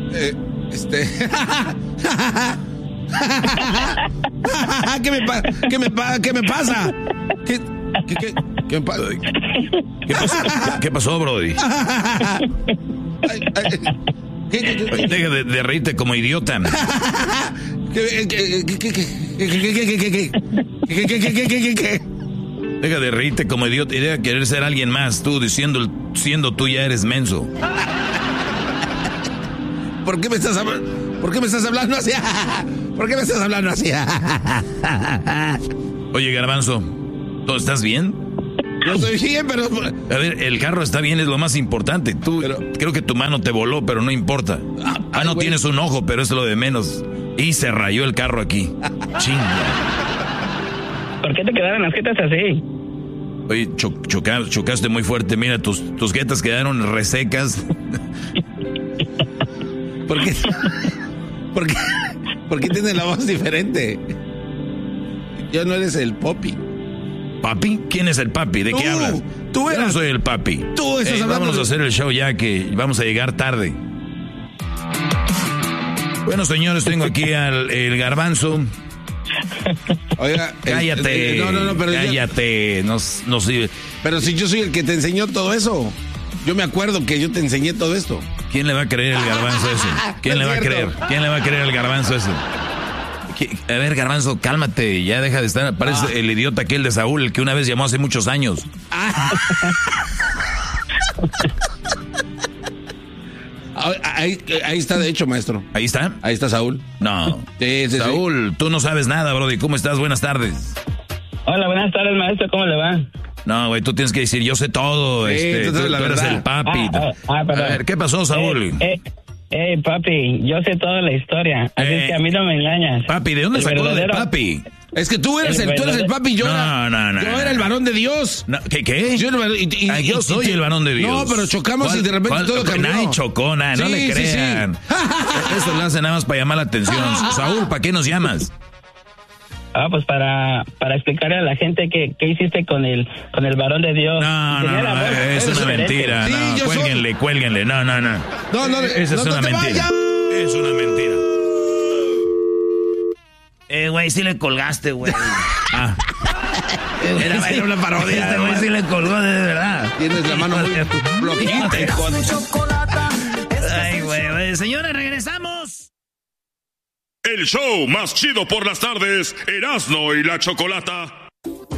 ¿Qué me pasa? ¿Qué me pasa? ¿Qué pasó, Brody? Deja de reírte como idiota. Deja de reírte como idiota y deja de querer ser alguien más, tú siendo tú ya eres menso. ¿Por qué me estás hablando así? ¿Por qué me estás hablando así? Oye, Garbanzo, ¿tú estás bien? Yo estoy bien, pero... A ver, el carro está bien, es lo más importante. Creo que tu mano te voló, pero no importa. No tienes un ojo, pero es lo de menos. Y se rayó el carro aquí. Chinga. ¿Por qué te quedaron las jetas así? Oye, chocaste muy fuerte. Mira, tus jetas quedaron resecas. ¿Por qué tienes la voz diferente? Ya no eres el Papi. ¿Papi? ¿Quién es el Papi? ¿De qué hablas? Tú eras. Yo no soy el Papi. Tú estás hablando. Vámonos a hacer el show ya que vamos a llegar tarde. Bueno, señores, tengo aquí el Garbanzo. Oiga, cállate. No, pero cállate. No sirve. Pero si yo soy el que te enseñó todo eso. Yo me acuerdo que yo te enseñé todo esto. ¿Quién le va a creer el Garbanzo eso? ¿Quién le va a creer? ¿Quién le va a creer al Garbanzo eso? A ver, Garbanzo, cálmate, ya deja de estar. Parece el idiota aquel de Saúl, el que una vez llamó hace muchos años. Ahí está, de hecho, maestro. ¿Ahí está? Ahí está Saúl. No. Sí, Saúl, tú no sabes nada, brody. ¿Cómo estás? Buenas tardes. Hola, buenas tardes, maestro. ¿Cómo le va? No, güey, tú tienes que decir, yo sé todo. Sí, tú eres el Papi. A ver, ¿qué pasó, Saúl? Papi, yo sé toda la historia. Así es que a mí no me engañas. Papi, ¿de dónde sacó lo de Papi? Es que tú eres el Papi y yo yo era el varón de Dios. No, ¿Qué? Yo soy el varón de Dios. No, pero chocamos y de repente todo cambió. Nadie chocó, no le crean. Sí. Eso lo hacen nada más para llamar la atención. Saúl, ¿para qué nos llamas? Pues para explicarle a la gente qué hiciste con el varón de Dios. No, es una mentira. Sí, cuélguenle. No. Esa es una mentira. Es una mentira. Güey, sí le colgaste, güey. Era una parodia. Güey, sí le colgó, de verdad. Tienes la mano muy flojita, hijo. Ay, güey. Señores, regresamos. El show más chido por las tardes, Erasmo y la Chocolata.